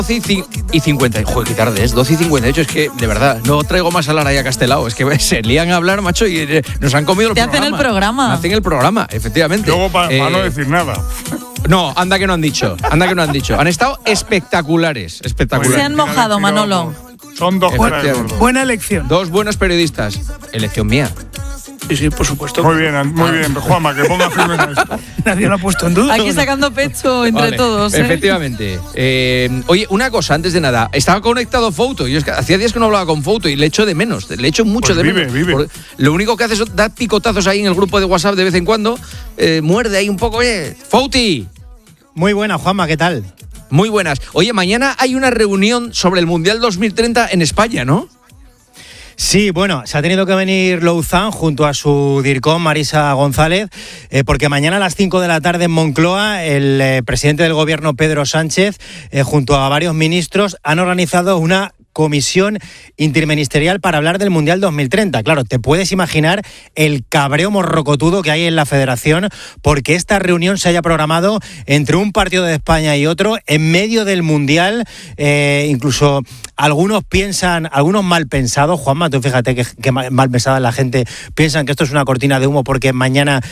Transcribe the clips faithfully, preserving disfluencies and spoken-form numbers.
doce y cincuenta. Joder, qué tarde es, doce y cincuenta y ocho. Es que, de verdad, no traigo más a Lara y a Castelao. Es que se lían a hablar, macho, y eh, nos han comido el Te programa. hacen el programa. Hacen el programa, efectivamente. Luego, para eh, pa no decir nada. No, anda que no han dicho. Anda que no han dicho. Han estado espectaculares. Espectaculares. Se han mojado, Manolo. Son dos caras de gordo. Buena elección. Dos buenos periodistas. Elección mía. Sí, sí, por supuesto. Muy bien, muy bien. Juanma, que ponga firme en esto. Nadie lo ha puesto en duda. Aquí sacando pecho entre Vale, todos. ¿eh? Efectivamente. Eh, oye, una cosa, antes de nada. Estaba conectado Fouto. Yo es que hacía días que no hablaba con Fouto y le echo de menos. Le echo mucho Pues de vive, menos. vive. Porque lo único que hace es dar picotazos ahí en el grupo de WhatsApp de vez en cuando. Eh, muerde ahí un poco. Oye, Fouti. Muy buena, Juanma, ¿qué tal? Muy buenas. Oye, mañana hay una reunión sobre el Mundial dos mil treinta en España, ¿no? Sí, bueno, se ha tenido que venir Louzán junto a su DIRCOM, Marisa González, eh, porque mañana a las cinco de la tarde en Moncloa el eh, presidente del gobierno, Pedro Sánchez, eh, junto a varios ministros, han organizado una comisión interministerial para hablar del Mundial dos mil treinta. Claro, te puedes imaginar el cabreo morrocotudo que hay en la federación porque esta reunión se haya programado entre un partido de España y otro en medio del Mundial. Eh, incluso algunos piensan, algunos mal pensados, Juanma, tú fíjate que, que mal pensada la gente, piensan que esto es una cortina de humo porque mañana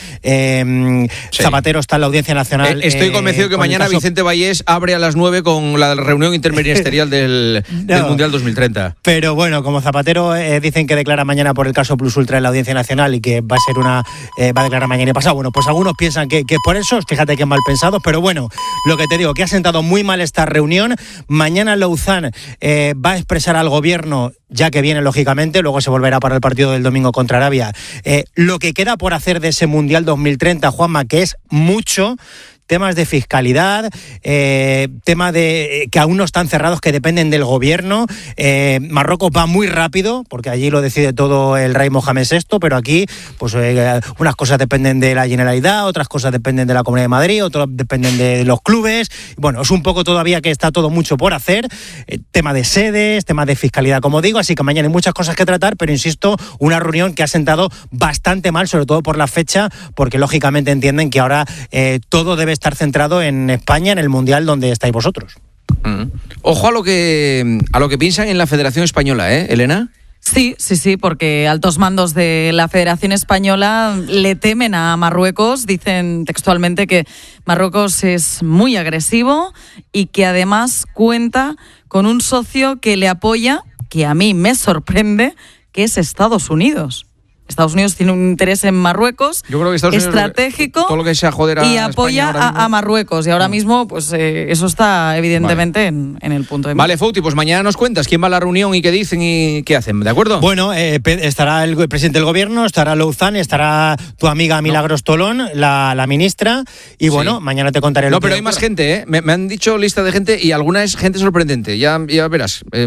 eh, sí. Zapatero está en la Audiencia Nacional. Eh, estoy convencido eh, que mañana caso... Vicente Vallés abre a las nueve con la reunión interministerial del, no. del Mundial dos mil treinta. Pero bueno, como Zapatero eh, dicen que declara mañana por el caso Plus Ultra en la Audiencia Nacional y que va a ser una eh, va a declarar mañana y pasado, bueno, pues algunos piensan que, que por eso, fíjate que mal pensados, pero bueno, lo que te digo, que ha sentado muy mal esta reunión. Mañana Louzán eh, va a expresar al gobierno, ya que viene lógicamente, luego se volverá para el partido del domingo contra Arabia, eh, lo que queda por hacer de ese Mundial dos mil treinta, Juanma, que es mucho. Temas de fiscalidad, eh, temas de, eh, que aún no están cerrados, que dependen del gobierno. Eh, Marruecos va muy rápido, porque allí lo decide todo el rey Mohamed sexto, pero aquí pues eh, unas cosas dependen de la Generalidad, otras cosas dependen de la Comunidad de Madrid, otras dependen de los clubes. Bueno, es un poco todavía que está todo mucho por hacer. Eh, tema de sedes, temas de fiscalidad, como digo, así que mañana hay muchas cosas que tratar, pero insisto, una reunión que ha sentado bastante mal, sobre todo por la fecha, porque lógicamente entienden que ahora eh, todo debe estar centrado en España, en el Mundial donde estáis vosotros. Mm. Ojo a lo que a lo que piensan en la Federación Española, ¿eh, Elena? Sí, sí, sí, porque altos mandos de la Federación Española le temen a Marruecos, dicen textualmente que Marruecos es muy agresivo y que además cuenta con un socio que le apoya, que a mí me sorprende, que es Estados Unidos. Estados Unidos tiene un interés en Marruecos. Yo creo que Estados Unidos, estratégico, todo lo que sea joder a y apoya a, a Marruecos. Y ahora mismo, pues eh, eso está evidentemente vale. en, en el punto de vista. Vale, Fouti, pues mañana nos cuentas quién va a la reunión y qué dicen y qué hacen, ¿de acuerdo? Bueno, eh, estará el presidente del gobierno, estará Louzán, estará tu amiga Milagros no. Tolón, la, la ministra, y bueno, sí. mañana te contaré lo no, que... No, pero hay más gente, ¿eh? Me, me han dicho lista de gente y alguna es gente sorprendente, ya, ya verás. Eh,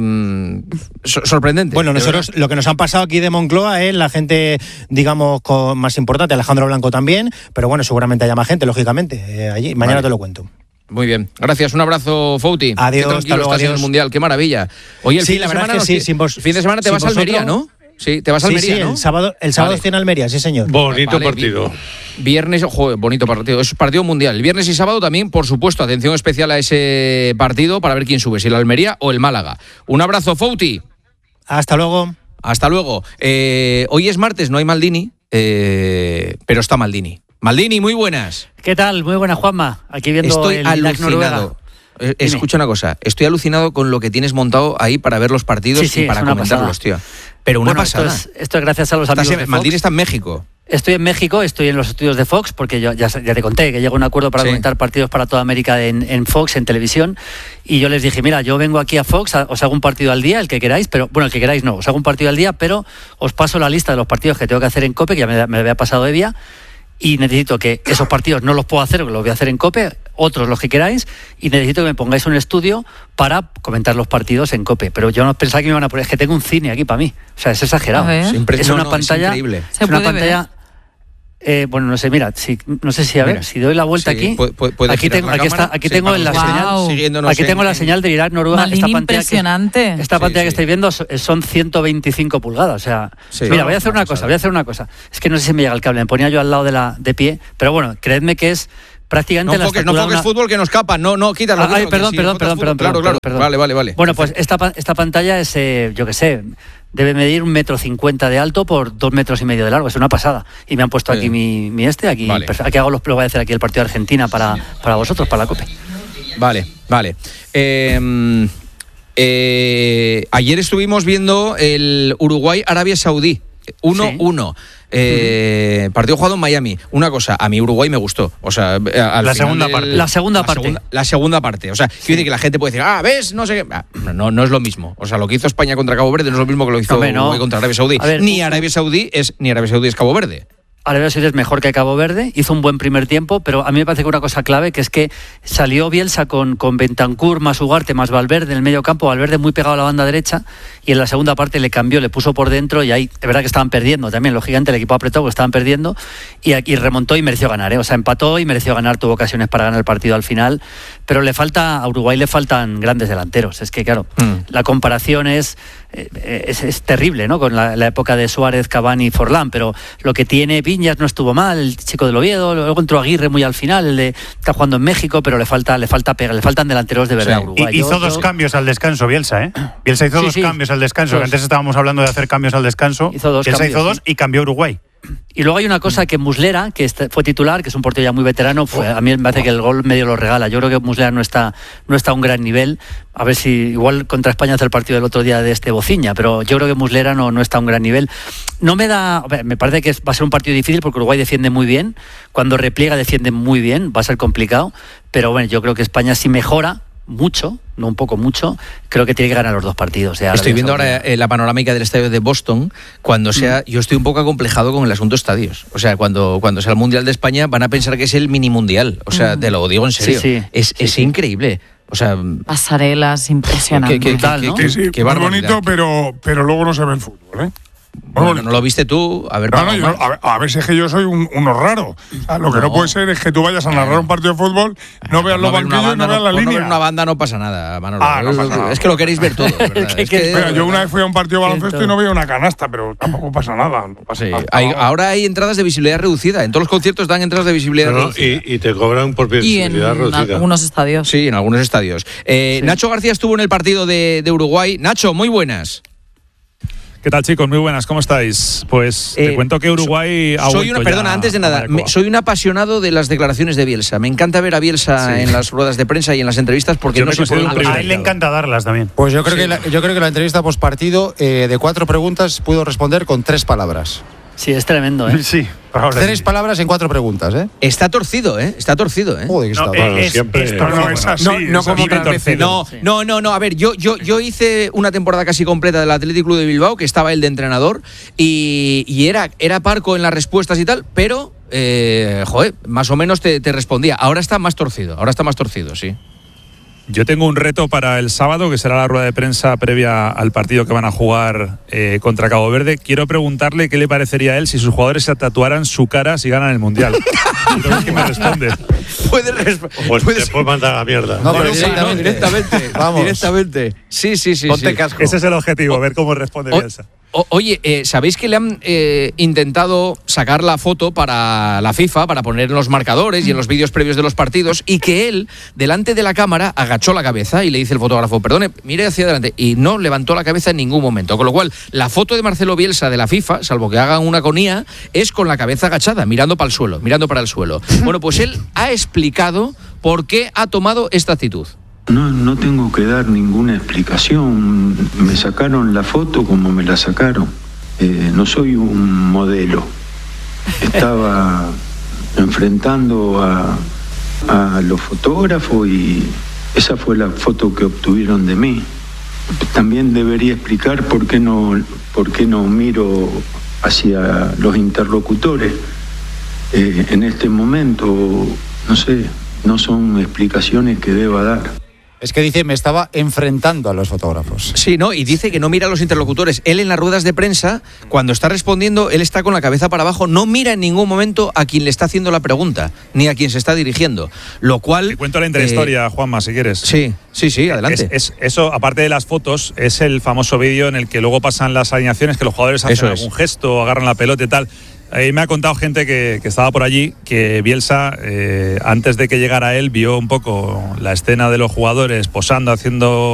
so, sorprendente. Bueno, nosotros lo que nos han pasado aquí de Moncloa es la gente, digamos, con más importante, Alejandro Blanco también, pero bueno, seguramente haya más gente, lógicamente, eh, allí. Mañana vale. te lo cuento. Muy bien, gracias, un abrazo, Fouti. Adiós, hasta luego, adiós. En el Mundial, qué maravilla. Oye, el sí, fin la de verdad semana, es que no, sí, sin vos, fin de semana te vas a Almería, ¿no? Sí, te vas a Almería, sí, sí, ¿no? el sábado, el sábado vale. estoy en Almería, sí, señor. Bonito vale, partido. Viernes, joder, bonito partido, es partido mundial. El viernes y sábado también, por supuesto, atención especial a ese partido para ver quién sube, si el Almería o el Málaga. Un abrazo, Fouti. Hasta luego. Hasta luego. Eh, hoy es martes, no hay Maldini, eh, pero está Maldini. Maldini, muy buenas. ¿Qué tal? Muy buenas, Juanma. Aquí viendo Estoy el alucinado. Eh, escucha una cosa, estoy alucinado con lo que tienes montado ahí para ver los partidos sí, sí, y para comentarlos, tío. Pero una bueno, pasada. Esto es, esto es gracias a los amigos en, de Fox. Maldini está en México. Estoy en México, estoy en los estudios de Fox, porque yo ya, ya te conté que llegó a un acuerdo para sí. comentar partidos para toda América en, en Fox, en televisión, y yo les dije, mira, yo vengo aquí a Fox, a, os hago un partido al día, el que queráis, pero bueno, el que queráis no, os hago un partido al día, pero os paso la lista de los partidos que tengo que hacer en COPE, que ya me, me había pasado Evia, y necesito que esos partidos no los puedo hacer, porque los voy a hacer en COPE, otros los que queráis, y necesito que me pongáis un estudio para comentar los partidos en COPE. Pero yo no pensaba que me iban a poner, es que tengo un cine aquí para mí. O sea, es exagerado. Es, es una no, pantalla. Es increíble. Es una pantalla. Eh, bueno, no sé, mira, si, no sé si a ver, mira, si doy la vuelta sí, aquí, puede, puede aquí tengo, aquí está, aquí sí, tengo la wow. señal, aquí tengo en, la señal de Irak Noruega. Esta pantalla impresionante. Que, esta pantalla sí, que sí. estáis viendo son ciento veinticinco pulgadas, o sea, sí, mira, voy a hacer una cosa, voy a hacer una cosa. Es que no sé si me llega el cable, me ponía yo al lado de la de pie, pero bueno, creedme que es prácticamente no la enfoques, no estatura de enfoques una- fútbol que nos escapa, no, no, quítalo. Ah, quítalo, ay, que perdón, si perdón, enfoques perdón, fútbol- perdón, Claro, perdón, claro, perdón. vale, vale, vale. Bueno, pues esta, pa- esta pantalla es, eh, yo qué sé, debe medir un metro cincuenta de alto por dos metros y medio de largo, es una pasada. Y me han puesto aquí Sí. mi, mi este, aquí, Vale. perfe- aquí hago los, lo voy a hacer aquí el partido de Argentina para, para vosotros, para la COPE. Vale, vale. Eh, eh, ayer estuvimos viendo el Uruguay-Arabia Saudí. uno uno. Eh, partido jugado en Miami. Una cosa, a mí Uruguay me gustó. O sea, al La final segunda del- parte. La segunda parte. Segunda, la segunda parte. O sea, quiero decir que la gente puede decir, ah, ¿ves? No sé qué. Ah, no, no es lo mismo. O sea, lo que hizo España contra Cabo Verde no es lo mismo que lo hizo Hombre, no. Uruguay contra Arabia Saudí. A ver, ni u- Arabia Saudí es ni Arabia Saudí es Cabo Verde. Arabia Saudí es mejor que Cabo Verde, hizo un buen primer tiempo, pero a mí me parece que una cosa clave que es que salió Bielsa con, con Bentancur más Ugarte más Valverde en el medio campo, Valverde muy pegado a la banda derecha, y en la segunda parte le cambió, le puso por dentro, y ahí es verdad que estaban perdiendo también, lógicamente el equipo apretó porque estaban perdiendo, y aquí remontó y mereció ganar, ¿eh? O sea, empató y mereció ganar, tuvo ocasiones para ganar el partido al final, pero le falta, a Uruguay le faltan grandes delanteros, es que claro, Mm. la comparación es, eh, es, es terrible, ¿no? Con la, la época de Suárez, Cavani y Forlán, pero lo que tiene Viñas no estuvo mal, el chico del Oviedo, luego entró Aguirre muy al final, el de, está jugando en México, pero le falta le falta pega, le faltan delanteros de verdad Sí. a Uruguay. Y hizo Yo- dos yo- cambios al descanso, Bielsa, ¿eh? Bielsa hizo Sí, dos sí. cambios al descanso, Dos. que antes estábamos hablando de hacer cambios al descanso. Hizo dos Bielsa cambios, hizo dos sí. y cambió a Uruguay. Y luego hay una cosa que Muslera, que este- fue titular, que es un portero ya muy veterano, fue, a mí me parece que el gol medio lo regala. Yo creo que Muslera no está, no está a un gran nivel. A ver si igual contra España hace el partido del otro día de este Bociña, pero yo creo que Muslera no, no está a un gran nivel. No me da, a ver, me parece que es- va a ser un partido difícil porque Uruguay defiende muy bien. Cuando repliega defiende muy bien, va a ser complicado. Pero bueno, yo creo que España si mejora mucho, no un poco mucho, creo que tiene que ganar los dos partidos. ¿eh? Estoy Arabia viendo Saudí. ahora eh, la panorámica del estadio de Boston. Cuando sea, yo estoy un poco acomplejado con el asunto estadios. O sea, cuando, cuando sea el Mundial de España van a pensar que es el mini mundial. O sea, te lo digo en serio. Sí, sí. Es, Sí, es sí. increíble. O sea, Pasarelas impresionantes. que- que- Brutal, que- ¿no? que- Sí, sí, qué muy barbaridad. bonito, pero, pero luego no se ve el fútbol, ¿eh? Muy bueno, bonito. no lo viste tú. A ver, No, no, vamos, yo- vamos. a, ver, a ver si es que yo soy un, uno raro. O sea, lo que no. No. puede ser es que tú vayas a narrar un partido de fútbol, no veas Por los ver una banquillos y banda, no veas la por no línea. ver una banda no pasa nada, Manolo. Ah, no pasa nada. Es que lo queréis ver todo, de verdad. Que- Es que- que- Mira, yo una vez fui a un partido de baloncesto Siento. y no veía una canasta, pero tampoco pasa nada. No pasa Sí, nada. hay- ahora hay entradas de visibilidad reducida. En todos los conciertos dan entradas de visibilidad No, no, reducida. y, y te cobran por Y en visibilidad reducida. algunos estadios. Sí, en algunos estadios. Eh, Sí. Nacho García estuvo en el partido de, de Uruguay. Nacho, muy buenas. ¿Qué tal, chicos? Muy buenas, ¿cómo estáis? Pues te Eh, cuento que Uruguay ha Soy vuelto una, ya perdona, antes de a nada, Mayacoba. me- soy un apasionado de las declaraciones de Bielsa. Me encanta ver a Bielsa Sí. en las ruedas de prensa y en las entrevistas porque Yo no me se considero puede un A privilegiado. él le encanta darlas también. Pues yo creo, que la, yo creo que la entrevista postpartido eh, de cuatro preguntas pudo responder con tres palabras. Sí, es tremendo, ¿eh? Sí, ahora Tres sí. palabras en cuatro preguntas, ¿eh? Está torcido, ¿eh? Está torcido, ¿eh? Joder, que No, está eh, Bueno, es, siempre- es Pero no, torcido. es así. No, no es como así. otras veces. No, Sí. no, no, no. A ver, yo, yo, yo hice una temporada casi completa del Athletic Club de Bilbao, que estaba él de entrenador, y, y era, era parco en las respuestas y tal, pero, eh, joder, más o menos te, te respondía. Ahora está más torcido, ahora está más torcido, sí. Yo tengo un reto para el sábado, que será la rueda de prensa previa al partido que van a jugar eh, contra Cabo Verde. Quiero preguntarle qué le parecería a él si sus jugadores se tatuaran su cara si ganan el Mundial. Quiero ver qué me responde. Puede responder. Pues te puedes mandar a la mierda. No, pero Sí, directamente. no, directamente. Vamos. Directamente. Sí, sí, sí. Ponte sí. casco. Ese es el objetivo, ver cómo responde O- Bielsa. o- oye, eh, ¿sabéis que le han eh, intentado sacar la foto para la FIFA, para poner en los marcadores y en los vídeos previos de los partidos, y que él, delante de la cámara, agachó la cabeza y le dice el fotógrafo, perdone, mire hacia adelante, y no levantó la cabeza en ningún momento? Con lo cual, la foto de Marcelo Bielsa de la FIFA, salvo que hagan una con I A, es con la cabeza agachada, mirando para el suelo, mirando para el suelo. Bueno, pues él ha explicado por qué ha tomado esta actitud. No, no tengo que dar ninguna explicación. Me sacaron la foto como me la sacaron. Eh, no soy un modelo. Estaba enfrentando a, a los fotógrafos y esa fue la foto que obtuvieron de mí. También debería explicar por qué no, por qué no miro hacia los interlocutores. Eh, en este momento, no sé, no son explicaciones que deba dar. Es que dice, me estaba enfrentando a los fotógrafos. Sí, ¿no? Y dice que no mira a los interlocutores. Él en las ruedas de prensa, cuando está respondiendo, él está con la cabeza para abajo, no mira en ningún momento a quien le está haciendo la pregunta, ni a quien se está dirigiendo. Lo cual... Te cuento la eh, intrahistoria, Juanma, si quieres. Sí, sí, sí, adelante. Es, es- eso, aparte de las fotos, es el famoso vídeo en el que luego pasan las alineaciones, que los jugadores hacen Eso es. algún gesto, agarran la pelota y tal. Ahí me ha contado gente que, que estaba por allí que Bielsa, eh, antes de que llegara él, vio un poco la escena de los jugadores posando, haciendo